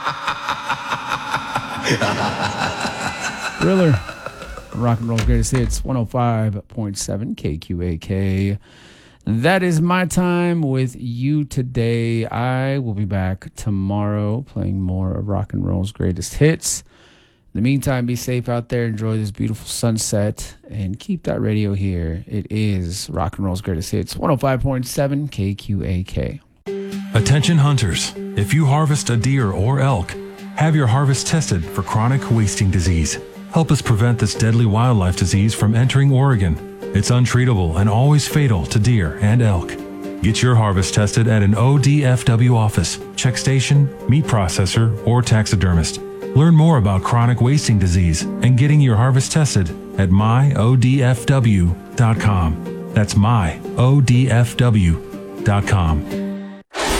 Thriller. Rock and Roll's Greatest Hits, 105.7 KQAK. That is my time with you today. I will be back tomorrow playing more of Rock and Roll's Greatest Hits. In the meantime, be safe out there. Enjoy this beautiful sunset and keep that radio here. It is Rock and Roll's Greatest Hits, 105.7 KQAK. Attention hunters, if you harvest a deer or elk, have your harvest tested for chronic wasting disease. Help us prevent this deadly wildlife disease from entering Oregon. It's untreatable and always fatal to deer and elk. Get your harvest tested at an ODFW office, check station, meat processor, or taxidermist. Learn more about chronic wasting disease and getting your harvest tested at myodfw.com. That's myodfw.com.